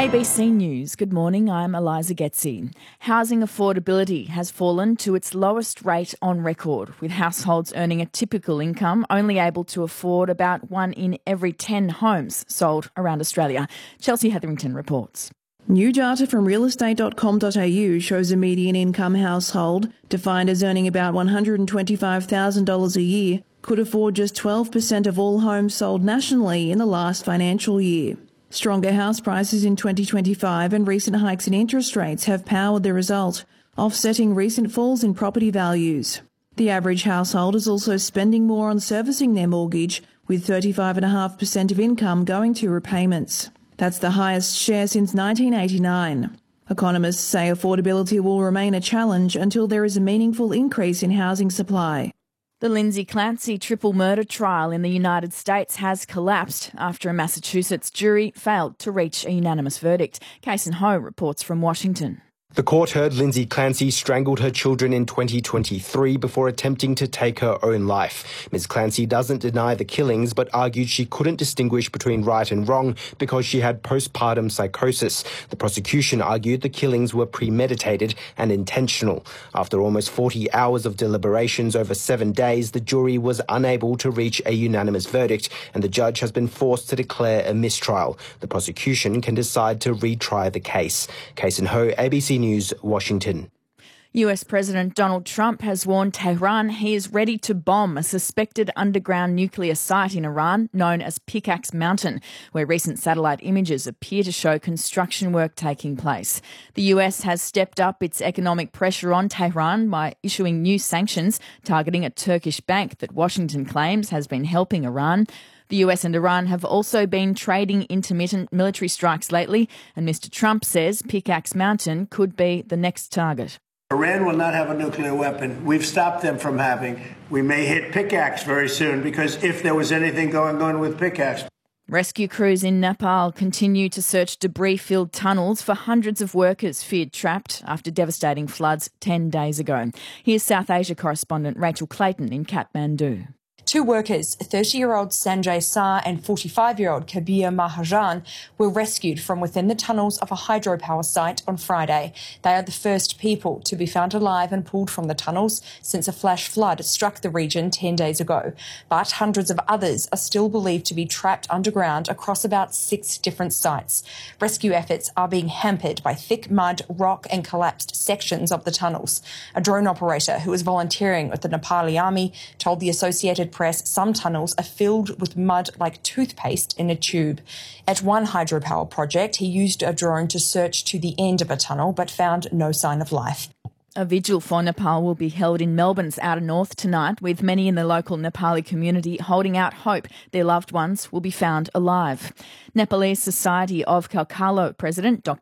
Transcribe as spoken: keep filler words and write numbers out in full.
A B C News. Good morning, I'm Eliza Getzi. Housing affordability has fallen to its lowest rate on record, with households earning a typical income only able to afford about one in every ten homes sold around Australia. Chelsea Hetherington reports. New data from real estate dot com dot a u shows a median income household, defined as earning about one hundred twenty-five thousand dollars a year, could afford just twelve percent of all homes sold nationally in the last financial year. Stronger house prices in twenty twenty-five and recent hikes in interest rates have powered the result, offsetting recent falls in property values. The average household is also spending more on servicing their mortgage, with thirty-five point five percent of income going to repayments. That's the highest share since nineteen eighty-nine. Economists say affordability will remain a challenge until there is a meaningful increase in housing supply. The Lindsay Clancy triple murder trial in the United States has collapsed after a Massachusetts jury failed to reach a unanimous verdict. Kason Ho reports from Washington. The court heard Lindsay Clancy strangled her children in twenty twenty-three before attempting to take her own life. Miz Clancy doesn't deny the killings, but argued she couldn't distinguish between right and wrong because she had postpartum psychosis. The prosecution argued the killings were premeditated and intentional. After almost forty hours of deliberations over seven days, the jury was unable to reach a unanimous verdict, and the judge has been forced to declare a mistrial. The prosecution can decide to retry the case. Kason Ho, A B C News, Washington. U S President Donald Trump has warned Tehran he is ready to bomb a suspected underground nuclear site in Iran known as Pickaxe Mountain, where recent satellite images appear to show construction work taking place. The U S has stepped up its economic pressure on Tehran by issuing new sanctions targeting a Turkish bank that Washington claims has been helping Iran. The U S and Iran have also been trading intermittent military strikes lately, and Mister Trump says Pickaxe Mountain could be the next target. Iran will not have a nuclear weapon. We've stopped them from having. We may hit Pickaxe very soon, because if there was anything going on with Pickaxe. Rescue crews in Nepal continue to search debris-filled tunnels for hundreds of workers feared trapped after devastating floods ten days ago. Here's South Asia correspondent Rachel Clayton in Kathmandu. Two workers, thirty-year-old Sanjay Sah and forty-five-year-old Kabir Mahajan, were rescued from within the tunnels of a hydropower site on Friday. They are the first people to be found alive and pulled from the tunnels since a flash flood struck the region ten days ago. But hundreds of others are still believed to be trapped underground across about six different sites. Rescue efforts are being hampered by thick mud, rock and collapsed sections of the tunnels. A drone operator who was volunteering with the Nepali army told the Associated Press some tunnels are filled with mud like toothpaste in a tube. At one hydropower project, he used a drone to search to the end of a tunnel but found no sign of life. A vigil for Nepal will be held in Melbourne's outer north tonight, with many in the local Nepali community holding out hope their loved ones will be found alive. Nepalese Society of Kalkalo President Doctor